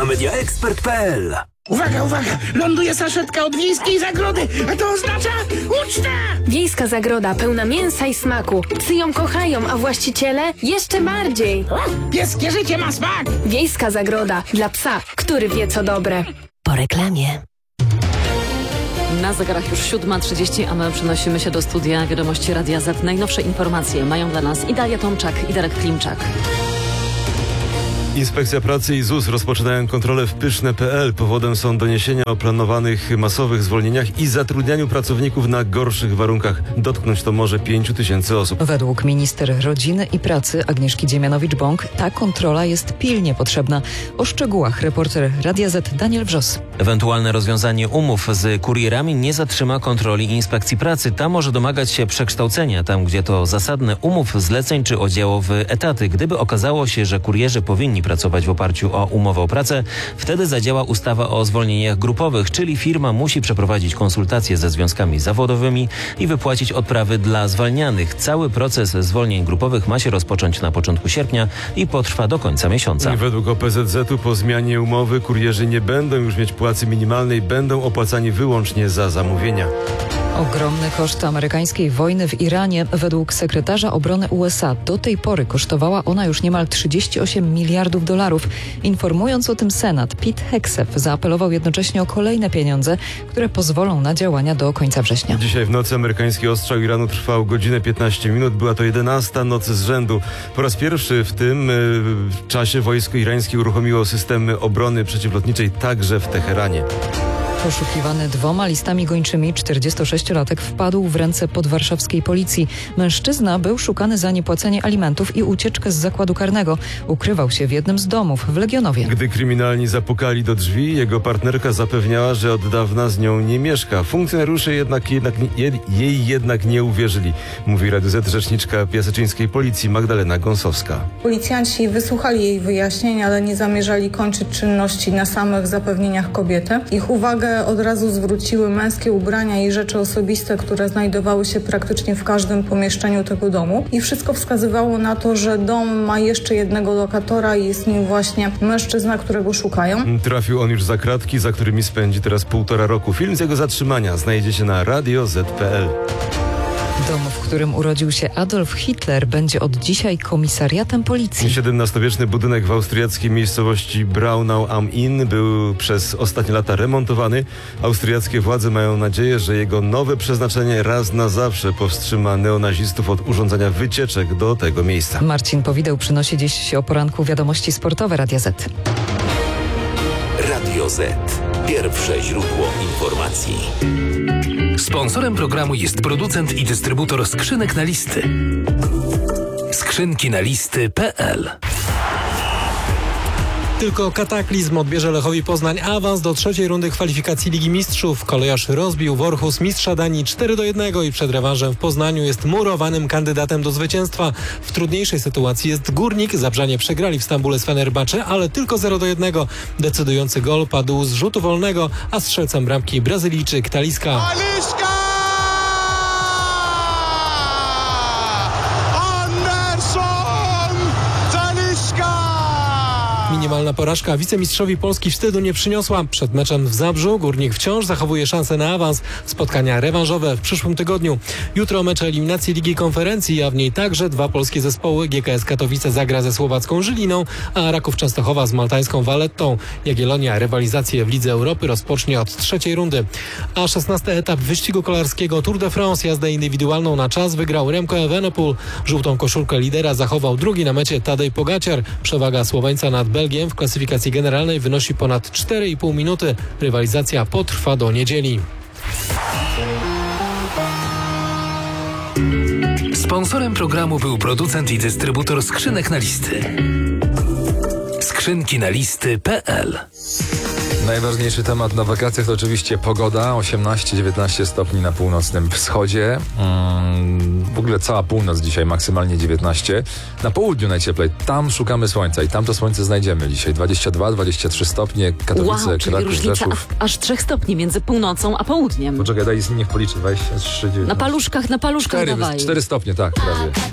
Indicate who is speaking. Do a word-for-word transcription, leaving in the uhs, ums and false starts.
Speaker 1: media ekspert kropka pe el.
Speaker 2: Uwaga, uwaga! Ląduje saszetka od wiejskiej zagrody, a to oznacza ucztę!
Speaker 3: Wiejska zagroda pełna mięsa i smaku. Psy ją kochają, a właściciele jeszcze bardziej.
Speaker 2: Pieskie życie ma smak!
Speaker 3: Wiejska zagroda dla psa, który wie co dobre.
Speaker 4: Po reklamie.
Speaker 5: Na zegarach już siódma trzydzieści, a my przenosimy się do studia Wiadomości Radia Z. Najnowsze informacje mają dla nas Idalia Tomczak i Darek Klimczak.
Speaker 6: Inspekcja Pracy i ZUS rozpoczynają kontrolę w pyszne kropka pe el. Powodem są doniesienia o planowanych masowych zwolnieniach i zatrudnianiu pracowników na gorszych warunkach. Dotknąć to może pięciu tysięcy osób.
Speaker 7: Według minister rodziny i pracy Agnieszki Dziemianowicz-Bąk ta kontrola jest pilnie potrzebna. O szczegółach reporter Radia Z Daniel Wrzos.
Speaker 8: Ewentualne rozwiązanie umów z kurierami nie zatrzyma kontroli Inspekcji Pracy. Ta może domagać się przekształcenia tam, gdzie to zasadne, umów, zleceń czy oddziałów w etaty. Gdyby okazało się, że kurierzy powinni pracować w oparciu o umowę o pracę, wtedy zadziała ustawa o zwolnieniach grupowych, czyli firma musi przeprowadzić konsultacje ze związkami zawodowymi i wypłacić odprawy dla zwalnianych. Cały proces zwolnień grupowych ma się rozpocząć na początku sierpnia i potrwa do końca miesiąca.
Speaker 6: Według o pe zet zetu po zmianie umowy kurierzy nie będą już mieć płacy minimalnej, będą opłacani wyłącznie za zamówienia.
Speaker 7: Ogromny koszt amerykańskiej wojny w Iranie według sekretarza obrony U S A do tej pory kosztowała ona już niemal trzydzieści osiem miliardów dolarów. Informując o tym Senat, Pete Hegseth zaapelował jednocześnie o kolejne pieniądze, które pozwolą na działania do końca września.
Speaker 6: Dzisiaj w nocy amerykański ostrzał Iranu trwał godzinę piętnaście minut. Była to jedenasta noc z rzędu. Po raz pierwszy w tym y, czasie wojsko irańskie uruchomiło systemy obrony przeciwlotniczej także w Teheranie.
Speaker 7: Poszukiwany dwoma listami gończymi czterdziestosześciolatek wpadł w ręce podwarszawskiej policji. Mężczyzna był szukany za niepłacenie alimentów i ucieczkę z zakładu karnego. Ukrywał się w jednym z domów w Legionowie.
Speaker 6: Gdy kryminalni zapukali do drzwi, jego partnerka zapewniała, że od dawna z nią nie mieszka. Funkcjonariusze jednak, jednak jej jednak nie uwierzyli, mówi Radiu Z rzeczniczka piaseczyńskiej policji Magdalena Gąsowska.
Speaker 9: Policjanci wysłuchali jej wyjaśnień, ale nie zamierzali kończyć czynności na samych zapewnieniach kobiety. Ich uwagę od razu zwróciły męskie ubrania i rzeczy osobiste, które znajdowały się praktycznie w każdym pomieszczeniu tego domu. I wszystko wskazywało na to, że dom ma jeszcze jednego lokatora i jest nim właśnie mężczyzna, którego szukają.
Speaker 6: Trafił on już za kratki, za którymi spędzi teraz półtora roku. Film z jego zatrzymania znajdziecie na radio zet kropka pe el.
Speaker 7: Dom, w którym urodził się Adolf Hitler, będzie od dzisiaj komisariatem policji.
Speaker 6: siedemnastowieczny budynek w austriackiej miejscowości Braunau am Inn był przez ostatnie lata remontowany. Austriackie władze mają nadzieję, że jego nowe przeznaczenie raz na zawsze powstrzyma neonazistów od urządzania wycieczek do tego miejsca.
Speaker 7: Marcin Powideł przynosi dziś o poranku wiadomości sportowe Radia Z.
Speaker 1: Radio Z. Pierwsze źródło informacji. Sponsorem programu jest producent i dystrybutor skrzynek na listy. Skrzynki na listy kropka pe el.
Speaker 10: Tylko kataklizm odbierze Lechowi Poznań awans do trzeciej rundy kwalifikacji Ligi Mistrzów. Kolejarz rozbił Worhus mistrza Danii cztery do jednego i przed rewanżem w Poznaniu jest murowanym kandydatem do zwycięstwa. W trudniejszej sytuacji jest Górnik. Zabrzanie przegrali w Stambule z Fenerbahce, ale tylko zero do jednego. Decydujący gol padł z rzutu wolnego, a strzelcem bramki Brazylijczyk Talisca. Minimalna porażka wicemistrzowi Polski wstydu nie przyniosła. Przed meczem w Zabrzu Górnik wciąż zachowuje szansę na awans. Spotkania rewanżowe w przyszłym tygodniu. Jutro mecze eliminacji Ligi Konferencji, a w niej także dwa polskie zespoły. G K S Katowice zagra ze słowacką Żyliną, a Raków Częstochowa z maltańską Vallettą. Jagiellonia rywalizację w Lidze Europy rozpocznie od trzeciej rundy. A szesnasty etap wyścigu kolarskiego Tour de France, jazdę indywidualną na czas wygrał Remco Evenepoel. Żółtą koszulkę lidera zachował drugi na mecie Tadej Pogaciar. Przewaga Słoweńca nad Belgią w klasyfikacji generalnej wynosi ponad cztery i pół minuty. Rywalizacja potrwa do niedzieli.
Speaker 1: Sponsorem programu był producent i dystrybutor skrzynek na listy. Skrzynki na listy kropka pe el.
Speaker 11: Najważniejszy temat na wakacjach to oczywiście pogoda. osiemnaście dziewiętnaście stopni na północnym wschodzie. Hmm, w ogóle cała północ dzisiaj maksymalnie dziewiętnaście. Na południu najcieplej. Tam szukamy słońca i tam to słońce znajdziemy dzisiaj. dwadzieścia dwa dwadzieścia trzy stopnie. Katowice,
Speaker 5: wow, czyli
Speaker 11: Kraków,
Speaker 5: różnica
Speaker 11: Rzeszów.
Speaker 5: aż trzech stopni między północą a południem.
Speaker 11: Poczekaj, daj niech policzę. dwadzieścia trzy, dziewiętnaście.
Speaker 5: Na paluszkach, na paluszkach
Speaker 11: cztery,
Speaker 5: dawaj.
Speaker 11: cztery stopnie, tak, prawie.